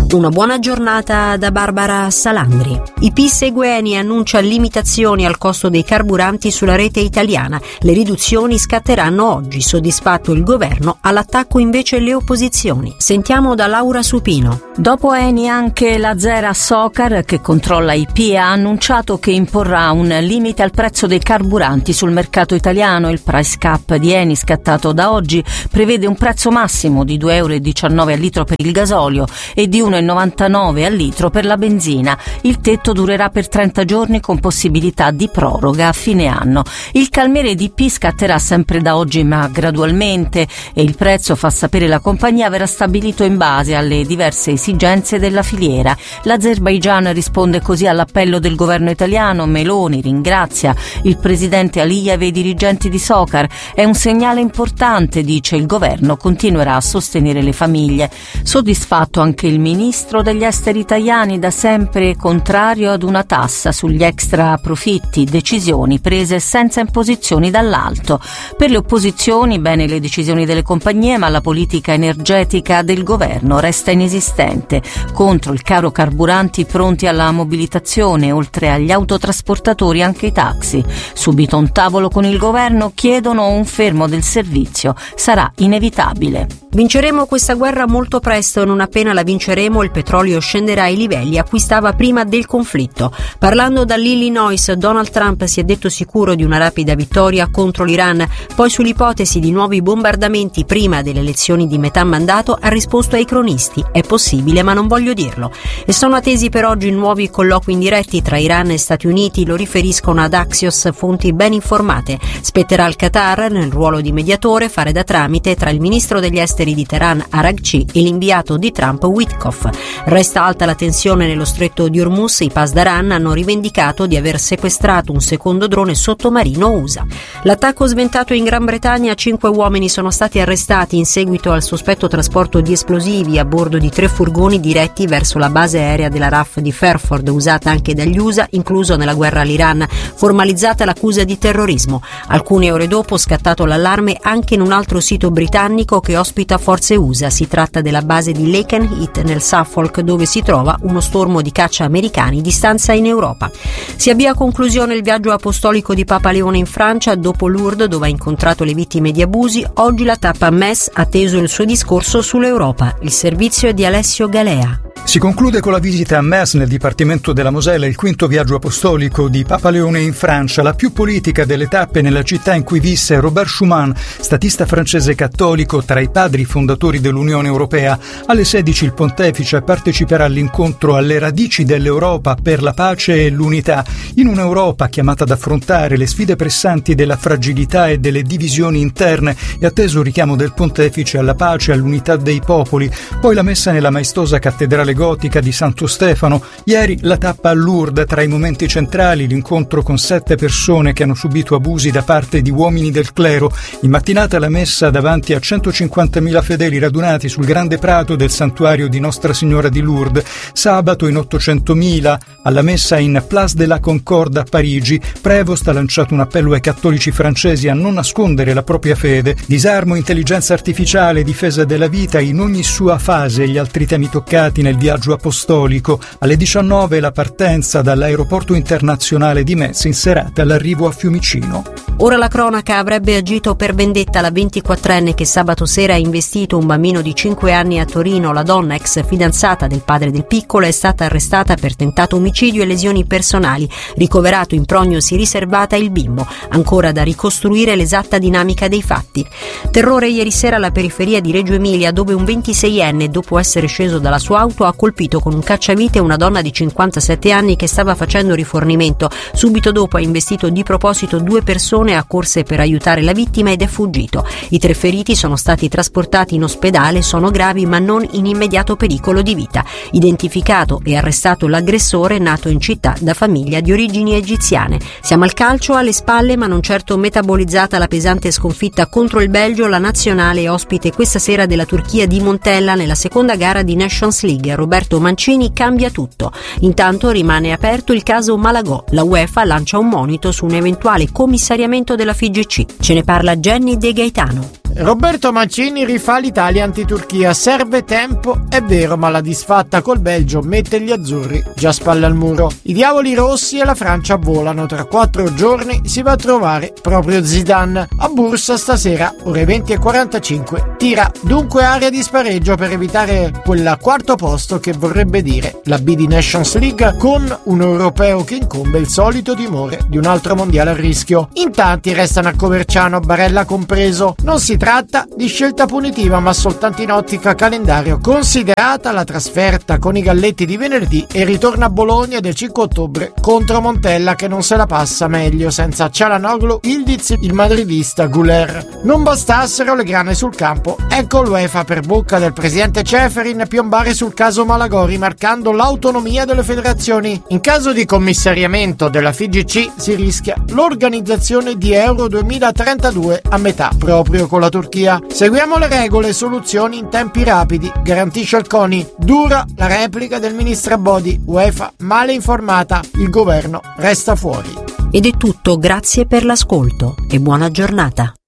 Una buona giornata da Barbara Salandri. Il PIS segue Eni e annuncia limitazioni al costo dei carburanti sulla rete italiana. Le riduzioni scatteranno oggi. Soddisfatto il governo, all'attacco invece le opposizioni. Sentiamo da Laura Supino. Dopo Eni anche l'Azera Socar, che controlla IP, ha annunciato che imporrà un limite al prezzo dei carburanti sul mercato italiano. Il price cap di Eni, scattato da oggi, prevede un prezzo massimo di €2,19 al litro per il gasolio e di €1,99 al litro per la benzina. Il tetto durerà per 30 giorni con possibilità di proroga a fine anno. Il calmiere di IP scatterà sempre da oggi ma gradualmente e il prezzo, fa sapere la compagnia, verrà stabilito in base alle diverse esigenze della filiera. L'Azerbaigian risponde così all'appello del governo italiano. Meloni ringrazia il presidente Aliyev e i dirigenti di Socar. È un segnale importante, dice, il governo continuerà a sostenere le famiglie. Soddisfatto anche il ministro degli esteri italiani, da sempre contrario ad una tassa sugli extra profitti, decisioni prese senza imposizioni dall'alto. Per le opposizioni, bene le decisioni delle compagnie, ma la politica energetica del governo resta inesistente. Contro il caro carburanti, pronti alla mobilitazione, oltre agli autotrasportatori anche i taxi. Subito un tavolo con il governo, chiedono un fermo del servizio. Sarà inevitabile. Vinceremo questa guerra molto presto e non appena la vinceremo il petrolio scenderà ai livelli a cui stava prima del conflitto. Parlando dall'Illinois, Donald Trump si è detto sicuro di una rapida vittoria contro l'Iran. Poi sull'ipotesi di nuovi bombardamenti prima delle elezioni di metà mandato ha risposto ai cronisti: è possibile ma non voglio dirlo. E sono attesi per oggi nuovi colloqui indiretti tra Iran e Stati Uniti, lo riferiscono ad Axios fonti ben informate. Spetterà al Qatar, nel ruolo di mediatore, fare da tramite tra il ministro degli esteri di Teheran Araghchi e l'inviato di Trump Witkoff. Resta alta la tensione nello stretto di Hormuz. I Pasdaran hanno rivendicato di aver sequestrato un secondo drone sottomarino USA. L'attacco sventato in Gran Bretagna, 5 uomini sono stati arrestati in seguito al sospetto trasporto di esplosivi a bordo di 3 furgoni diretti verso la base aerea della RAF di Fairford, usata anche dagli USA, incluso nella guerra all'Iran. Formalizzata l'accusa di terrorismo. Alcune ore dopo scattato l'allarme anche in un altro sito britannico che ospita forze USA. Si tratta della base di Lakenheath nel Suffolk, dove si trova uno stormo di caccia americani di stanza in Europa. Si avvia a conclusione il viaggio apostolico di Papa Leone in Francia. Dopo Lourdes, dove ha incontrato le vittime di abusi, oggi la tappa a Metz ha teso il suo discorso sull'Europa. Il servizio è di Alessio Galea. Si conclude con la visita a Metz, nel dipartimento della Mosella, il quinto viaggio apostolico di Papa Leone in Francia, la più politica delle tappe nella città in cui visse Robert Schuman, statista francese cattolico tra i padri fondatori dell'Unione Europea. Alle 16 il pontefice parteciperà all'incontro alle radici dell'Europa per la pace e l'unità, in un'Europa chiamata ad affrontare le sfide pressanti della fragilità e delle divisioni interne, e atteso richiamo del pontefice alla pace e all'unità dei popoli. Poi la messa nella maestosa cattedrale gotica di Santo Stefano. Ieri la tappa a Lourdes, tra i momenti centrali l'incontro con 7 persone che hanno subito abusi da parte di uomini del clero. In mattinata la messa davanti a 150.000 fedeli radunati sul grande prato del santuario di Nostra Signora di Lourdes. Sabato in 800.000 alla messa in Place de la Concorde a Parigi. Prevost ha lanciato un appello ai cattolici francesi a non nascondere la propria fede. Disarmo, intelligenza artificiale, difesa della vita in ogni sua fase e gli altri temi toccati nel viaggio apostolico. Alle 19 la partenza dall'aeroporto internazionale di Metz, in serata l'arrivo a Fiumicino. Ora la cronaca. Avrebbe agito per vendetta la 24enne che sabato sera ha investito un bambino di 5 anni a Torino. La donna, ex fidanzata del padre del piccolo, è stata arrestata per tentato omicidio e lesioni personali. Ricoverato in prognosi riservata il bimbo. Ancora da ricostruire l'esatta dinamica dei fatti. Terrore ieri sera alla periferia di Reggio Emilia, dove un 26enne, dopo essere sceso dalla sua auto, ha colpito con un cacciavite una donna di 57 anni che stava facendo rifornimento. Subito dopo ha investito di proposito 2 persone accorse per aiutare la vittima ed è fuggito. I 3 feriti sono stati trasportati in ospedale, sono gravi ma non in immediato pericolo di vita. Identificato e arrestato l'aggressore, nato in città da famiglia di origini egiziane. Siamo al calcio, alle spalle ma non certo metabolizzata la pesante sconfitta contro il Belgio. La nazionale è ospite questa sera della Turchia di Montella nella seconda gara di Nations League. Roberto Mancini cambia tutto. Intanto rimane aperto il caso Malagò. La UEFA lancia un monito su un eventuale commissariamento della FIGC. Ce ne parla Jenny De Gaetano. Roberto Mancini rifà l'Italia anti-Turchia, serve tempo, è vero, ma la disfatta col Belgio mette gli azzurri già spalle al muro. I diavoli rossi e la Francia volano, tra 4 giorni si va a trovare proprio Zidane. A Bursa stasera, ore 20:45, tira dunque area di spareggio per evitare quel quarto posto che vorrebbe dire la B di Nations League, con un europeo che incombe il solito timore di un altro mondiale a rischio. In tanti restano a Coverciano, Barella compreso. Non si tratta di scelta punitiva, ma soltanto in ottica calendario, considerata la trasferta con i Galletti di venerdì e il ritorno a Bologna del 5 ottobre contro Montella, che non se la passa meglio senza Çalhanoğlu, Ildiz, il madridista Güler. Non bastassero le grane sul campo, ecco l'UEFA per bocca del presidente Ceferin piombare sul caso Malagori, marcando l'autonomia delle federazioni. In caso di commissariamento della FIGC si rischia l'organizzazione di Euro 2032 a metà, proprio con la Turchia. Seguiamo le regole e soluzioni in tempi rapidi, garantisce il CONI. Dura la replica del ministro Abodi, UEFA male informata, il governo resta fuori. Ed è tutto, grazie per l'ascolto e buona giornata.